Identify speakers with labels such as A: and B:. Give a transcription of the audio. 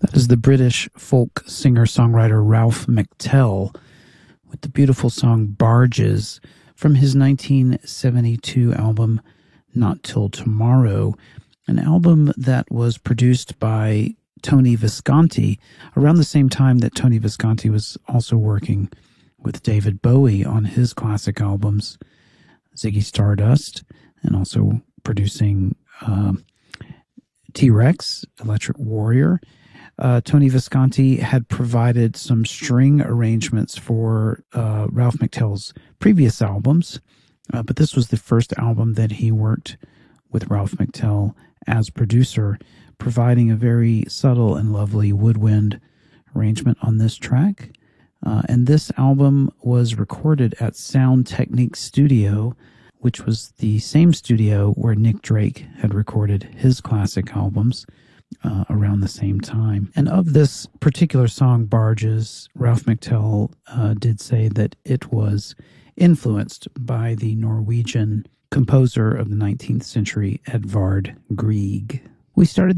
A: That is the British folk singer-songwriter Ralph McTell with the beautiful song Barges from his 1972 album Not Till Tomorrow, an album that was produced by Tony Visconti around the same time that Tony Visconti was also working with David Bowie on his classic albums, Ziggy Stardust, and also producing T-Rex, Electric Warrior. Tony Visconti had provided some string arrangements for Ralph McTell's previous albums, but this was the first album that he worked with Ralph McTell as producer, providing a very subtle and lovely woodwind arrangement on this track. And this album was recorded at Sound Technique Studio, which was the same studio where Nick Drake had recorded his classic albums around the same time. And of this particular song, Barges, Ralph McTell did say that it was influenced by the Norwegian composer of the 19th century, Edvard Grieg. We started